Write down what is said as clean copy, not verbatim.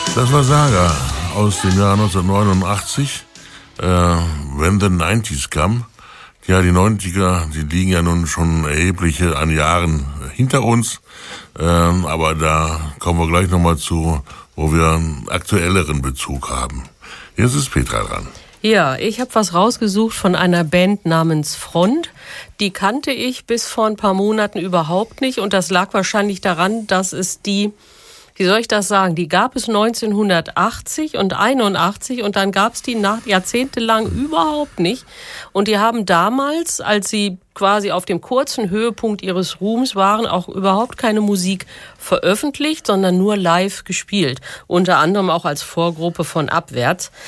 Das war Saga aus dem Jahr 1989, When the 90s Come. Ja, die 90er, die liegen ja nun schon erhebliche an Jahren hinter uns, aber da kommen wir gleich nochmal zu, wo wir einen aktuelleren Bezug haben. Jetzt ist Petra dran. Ja, ich habe was rausgesucht von einer Band namens Front. Die kannte ich bis vor ein paar Monaten überhaupt nicht und das lag wahrscheinlich daran, dass es die, wie soll ich das sagen, die gab es 1980 und 81 und dann gab es die jahrzehntelang überhaupt nicht. Und die haben damals, als sie quasi auf dem kurzen Höhepunkt ihres Ruhms waren, auch überhaupt keine Musik veröffentlicht, sondern nur live gespielt. Unter anderem auch als Vorgruppe von Abwärts.